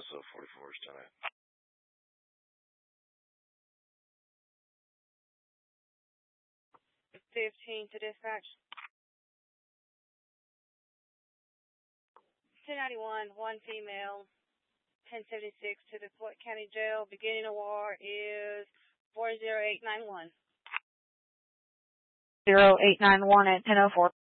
SO 44 is done. 15 to dispatch. 1091, one female, 1076 to the Floyd County Jail. Beginning of war is 40891. 0891 at 1004.